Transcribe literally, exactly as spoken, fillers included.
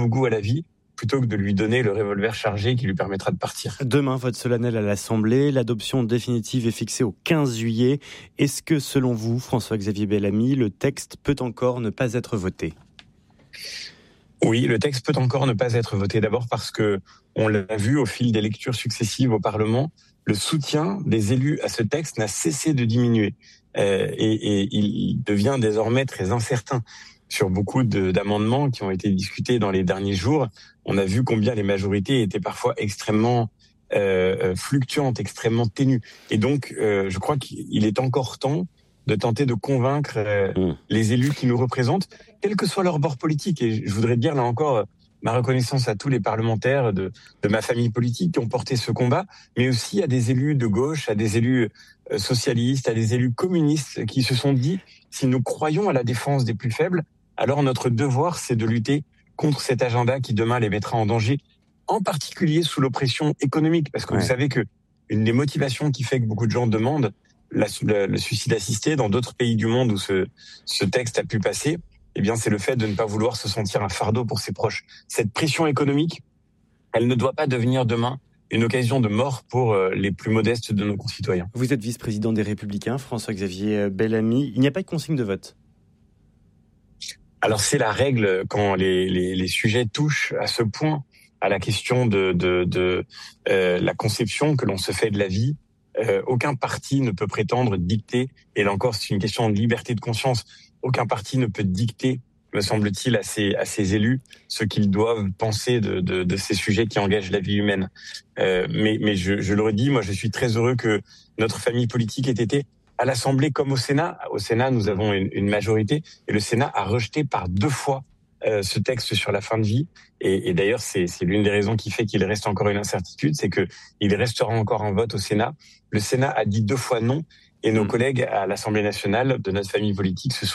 nouveau goût à la vie, plutôt que de lui donner le revolver chargé qui lui permettra de partir. Demain, vote solennel à l'Assemblée. L'adoption définitive est fixée au quinze juillet. Est-ce que, selon vous, François-Xavier Bellamy, le texte peut encore ne pas être voté ? Oui, le texte peut encore ne pas être voté. D'abord parce que, on l'a vu au fil des lectures successives au Parlement, le soutien des élus à ce texte n'a cessé de diminuer. Euh, et, et il devient désormais très incertain. Sur beaucoup de, d'amendements qui ont été discutés dans les derniers jours, on a vu combien les majorités étaient parfois extrêmement euh, fluctuantes, extrêmement ténues. Et donc, euh, je crois qu'il est encore temps de tenter de convaincre euh, mmh. les élus qui nous représentent, quel que soit leur bord politique. Et je voudrais dire là encore ma reconnaissance à tous les parlementaires de, de ma famille politique qui ont porté ce combat, mais aussi à des élus de gauche, à des élus euh, socialistes, à des élus communistes qui se sont dit, si nous croyons à la défense des plus faibles, alors notre devoir, c'est de lutter contre cet agenda qui demain les mettra en danger, en particulier sous l'oppression économique. Parce que ouais. vous savez que une des motivations qui fait que beaucoup de gens demandent la, le, le suicide assisté dans d'autres pays du monde où ce, ce texte a pu passer, eh bien c'est le fait de ne pas vouloir se sentir un fardeau pour ses proches. Cette pression économique, elle ne doit pas devenir demain une occasion de mort pour les plus modestes de nos concitoyens. Vous êtes vice-président des Républicains, François-Xavier Bellamy. Il n'y a pas de consigne de vote ? Alors c'est la règle quand les, les, les sujets touchent à ce point à la question de, de, de euh, la conception que l'on se fait de la vie. Euh, aucun parti ne peut prétendre dicter, et là encore c'est une question de liberté de conscience, aucun parti ne peut dicter, me semble-t-il, à ses, à ses élus ce qu'ils doivent penser de, de, de ces sujets qui engagent la vie humaine. Euh, mais mais je, je le redis, moi je suis très heureux que notre famille politique ait été à l'Assemblée comme au Sénat. Au Sénat, nous avons une, une majorité et le Sénat a rejeté par deux fois euh, ce texte sur la fin de vie. Et, et d'ailleurs, c'est, c'est l'une des raisons qui fait qu'il reste encore une incertitude, c'est que il restera encore un vote au Sénat. Le Sénat a dit deux fois non et nos mmh. collègues à l'Assemblée nationale de notre famille politique se sont